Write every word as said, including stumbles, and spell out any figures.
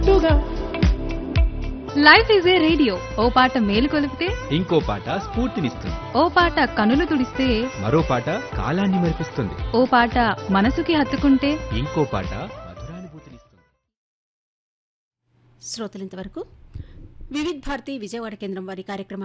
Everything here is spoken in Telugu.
Life is a radio. ఓ పాట మేలు కొలిపితే ఇంకో పాట స్ఫూర్తినిస్తుంది. ఓ పాట కనులు తుడిస్తే మరో పాట కాలాన్ని మరిపిస్తుంది. ఓ పాట మనసుకి హత్తుకుంటే ఇంకో పాట మధురానుభూతినిస్తుంది. శ్రోతలింతవరకు వివిధ్ భారతి విజయవాడ కేంద్రం వారి కార్యక్రమం